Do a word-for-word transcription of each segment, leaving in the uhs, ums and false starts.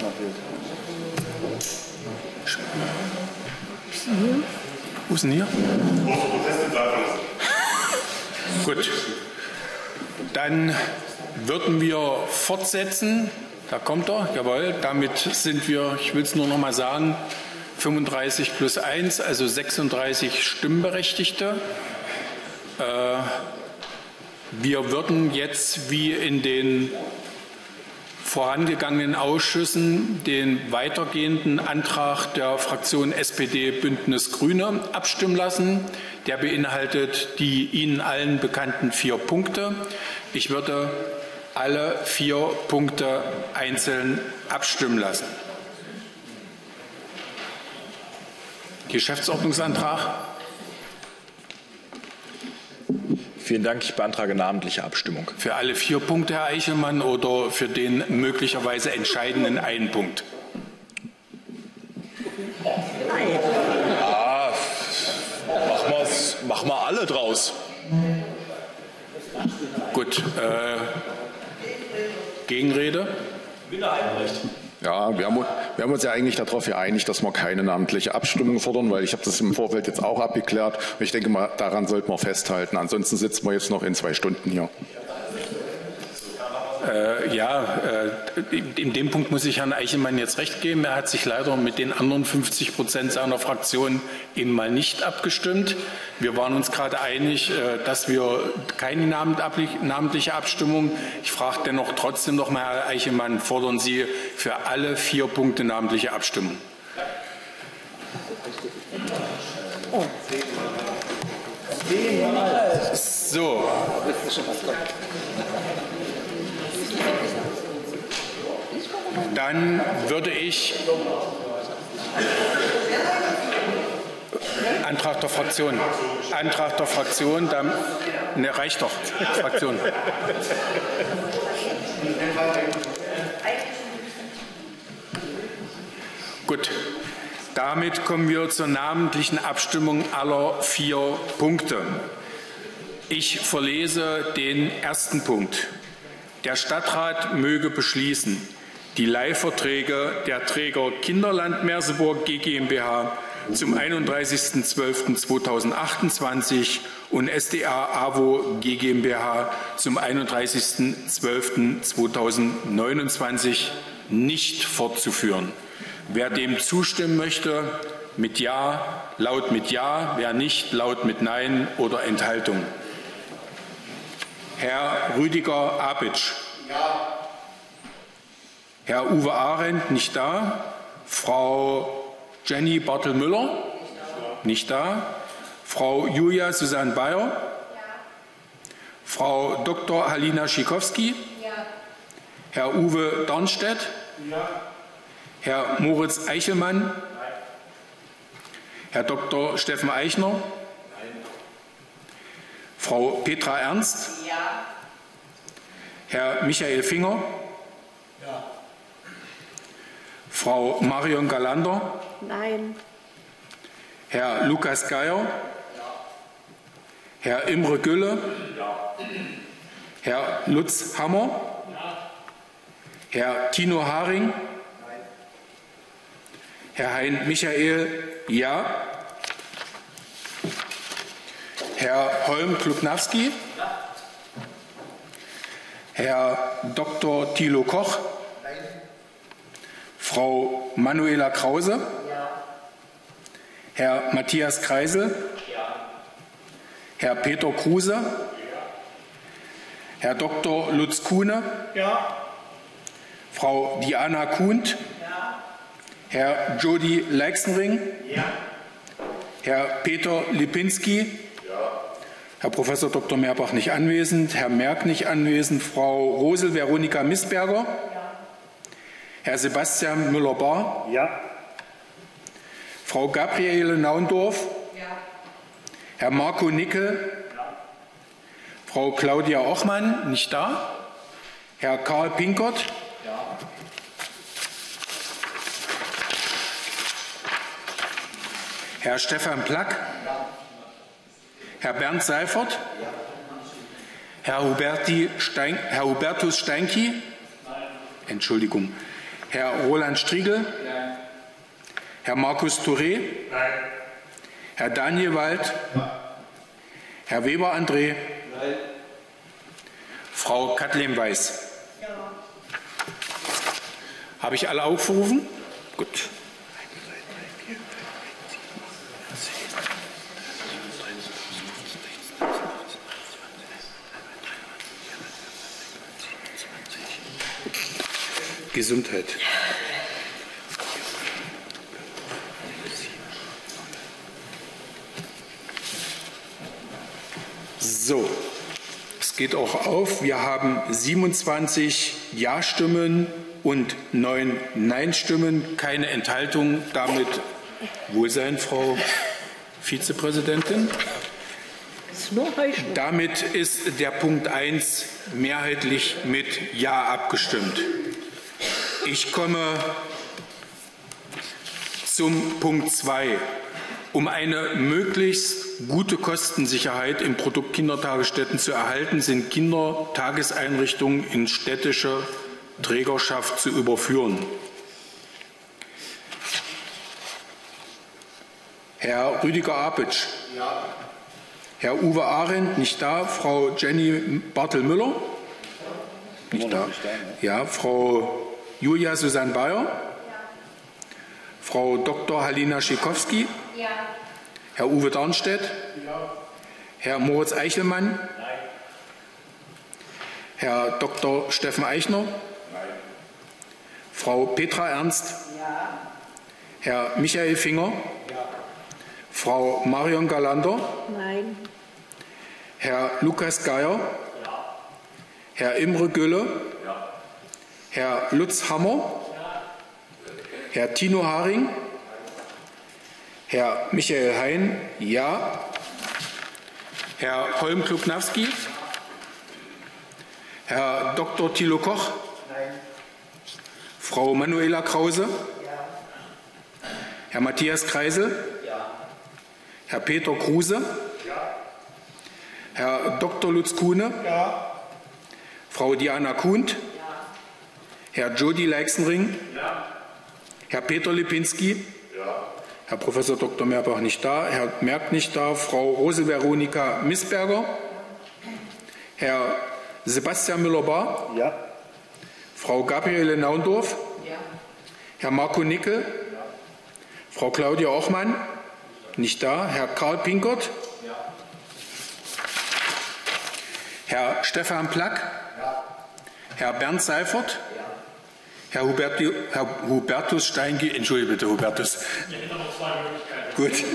Wo ist denn hier? Gut. Dann würden wir fortsetzen. Da kommt er, jawohl. Damit sind wir, ich will es nur noch mal sagen, fünfunddreißig plus eins, also sechsunddreißig Stimmberechtigte. Äh, wir würden jetzt wie in den vorangegangenen Ausschüssen den weitergehenden Antrag der Fraktion S P D Bündnis Grüne abstimmen lassen. Der beinhaltet die Ihnen allen bekannten vier Punkte. Ich würde alle vier Punkte einzeln abstimmen lassen. Geschäftsordnungsantrag. Vielen Dank. Ich beantrage namentliche Abstimmung. Für alle vier Punkte, Herr Eichelmann, oder für den möglicherweise entscheidenden einen Punkt? Ja, machen wir's, machen wir alle draus. Gut. Äh, Gegenrede? Minderheitenrecht. Ja, wir haben, wir haben uns ja eigentlich darauf geeinigt, dass wir keine namentliche Abstimmung fordern, weil ich habe das im Vorfeld jetzt auch abgeklärt. Ich denke mal, daran sollten wir festhalten. Ansonsten sitzen wir jetzt noch in zwei Stunden hier. Äh, ja, äh, in, in dem Punkt muss ich Herrn Eichelmann jetzt recht geben. Er hat sich leider mit den anderen fünfzig Prozent seiner Fraktion eben mal nicht abgestimmt. Wir waren uns gerade einig, äh, dass wir keine namentliche Abstimmung. Ich frage dennoch trotzdem noch mal, Herr Eichelmann, fordern Sie für alle vier Punkte namentliche Abstimmung? Oh. So. Dann würde ich Antrag der Fraktion. Antrag der Fraktion, dann ne, reicht doch. Fraktion. Gut. Damit kommen wir zur namentlichen Abstimmung aller vier Punkte. Ich verlese den ersten Punkt. Der Stadtrat möge beschließen, die Leihverträge der Träger Kinderland Merseburg GmbH zum einunddreißigsten zwölften zweitausendzweiundzwanzig und S D A AWO GmbH zum einunddreißigsten zwölften zweitausendneunundzwanzig nicht fortzuführen. Wer dem zustimmen möchte, mit Ja, laut mit Ja, wer nicht, laut mit Nein oder Enthaltung. Herr Rüdiger Apitsch. Ja. Herr Uwe Arendt, nicht da. Frau Jenny Bartel-Müller, ja. Nicht da. Frau Julia Susanne Bayer, ja. Frau Doktor Halina Schikowski, ja. Herr Uwe Darnstedt, ja. Herr Moritz Eichelmann, nein. Herr Doktor Steffen Eichner, nein. Frau Petra Ernst, ja. Herr Michael Finger, ja. Frau Marion Galander, nein. Herr Lukas Geier, ja. Herr Imre Gülle, ja. Herr Lutz Hammer, ja. Herr Tino Haring, nein. Herr Hein Michael, ja. Herr Holm Klubnawski, ja. Herr Doktor Thilo Koch, nein. Frau Manuela Krause, ja. Herr Matthias Kreisel, ja. Herr Peter Kruse, ja. Herr Doktor Lutz Kuhne, ja. Frau Diana Kuhnt, ja. Herr Jody Leixenring, ja. Herr Peter Lipinski, ja. Herr Professor Doktor Meerbach nicht anwesend, Herr Merck nicht anwesend, Frau Rosel Veronika Missberger, ja. Herr Sebastian Müller-Bahr, ja. Frau Gabriele Naundorf, ja. Herr Marco Nickel, ja. Frau Claudia Ochmann, nicht da, Herr Karl Pinkert, ja. Herr Stefan Plack, ja. Herr Bernd Seifert, ja. Herr, Huberti Stein, Herr Hubertus Steinki, nein. Entschuldigung, Herr Roland Striegel? Nein. Herr Markus Touré? Nein. Herr Daniel Wald? Nein. Herr Weber André? Nein. Frau Kathleen Weiß? Ja. Habe ich alle aufgerufen? Gut. Gesundheit. So, es geht auch auf. Wir haben siebenundzwanzig Ja-Stimmen und neun Nein-Stimmen, keine Enthaltung. Damit Wohlsein, Frau Vizepräsidentin. Ist nur Heuchelung. Damit ist der Punkt eins mehrheitlich mit Ja abgestimmt. Ich komme zum Punkt zwei. Um eine möglichst gute Kostensicherheit im Produkt Kindertagesstätten zu erhalten, sind Kindertageseinrichtungen in städtische Trägerschaft zu überführen. Herr Rüdiger Apitsch. Ja. Herr Uwe Arendt, nicht da. Frau Jenny Bartel-Müller? Nicht da. Ja, Frau Julia Susanne Bayer? Ja. Frau Doktor Halina Schikowski? Ja. Herr Uwe Darnstedt? Ja. Herr Moritz Eichelmann? Nein. Herr Doktor Steffen Eichner? Nein. Frau Petra Ernst? Ja. Herr Michael Finger? Ja. Frau Marion Galander? Nein. Herr Lukas Geier? Ja. Herr Imre Gülle? Ja. Herr Lutz Hammer? Ja. Herr Tino Haring? Herr Michael Hein? Ja. Herr Holm-Kluknawski? Herr Doktor Thilo Koch? Nein. Frau Manuela Krause? Ja. Herr Matthias Kreisel? Ja. Herr Peter Kruse? Ja. Herr Doktor Lutz Kuhne? Ja. Frau Diana Kuhnt? Ja. Herr Jody Leixenring? Ja. Herr Peter Lipinski? Ja. Herr Professor Doktor Meerbach nicht da, Herr Merck nicht da, Frau Rose Veronika Missberger, Herr Sebastian Müller-Bahr, Ja. Frau Gabriele Naundorf, Ja. Herr Marco Nickel, Ja. Frau Claudia Ochmann, nicht da, Herr Karl Pinkert, Ja. Herr Stefan Plack, Ja. Herr Bernd Seifert, Ja. Herr, Huberti, Herr Hubertus Steinge, entschuldige bitte, Hubertus. Ich hätte noch zwei Möglichkeiten. Gut.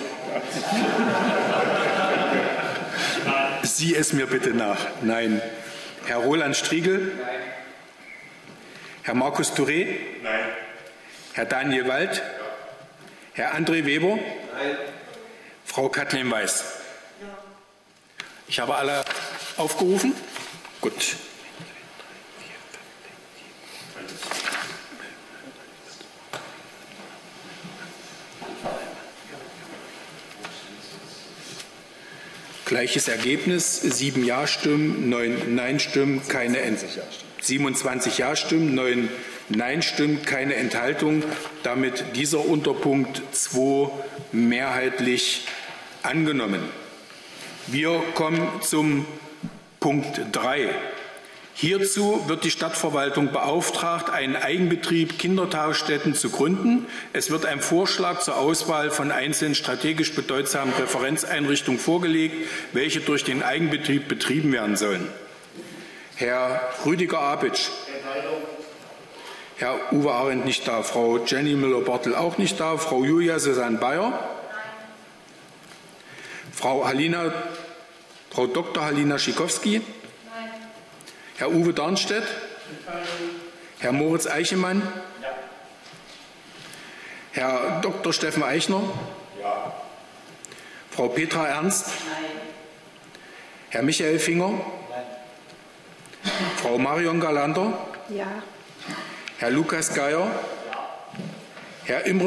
Sieh es mir bitte nach. Nein. Herr Roland Striegel? Nein. Herr Markus Touré? Nein. Herr Daniel Wald? Ja. Herr André Weber? Nein. Frau Kathleen Weiß? Ja. Ich habe alle aufgerufen? Gut. Gleiches Ergebnis, sieben Ja-Stimmen, neun Nein-Stimmen, keine Enthaltung. siebenundzwanzig Ja-Stimmen, neun Nein-Stimmen, keine Enthaltung. Damit dieser Unterpunkt zwei mehrheitlich angenommen. Wir kommen zum Punkt drei. Hierzu wird die Stadtverwaltung beauftragt, einen Eigenbetrieb Kindertagesstätten zu gründen. Es wird ein Vorschlag zur Auswahl von einzelnen strategisch bedeutsamen Referenzeinrichtungen vorgelegt, welche durch den Eigenbetrieb betrieben werden sollen. Herr Rüdiger Apitsch. Herr Uwe Arendt nicht da. Frau Jenny Müller-Bartel auch nicht da. Frau Julia Susanne Bayer. Frau Halina, Frau Doktor Halina Schikowski. Herr Uwe Darnstedt? Herr Moritz Eichelmann? Ja. Herr Doktor Steffen Eichner? Ja. Frau Petra Ernst? Nein. Herr Michael Finger? Nein. Frau Marion Galander? Ja. Herr Lukas Geier? Ja. Herr Imre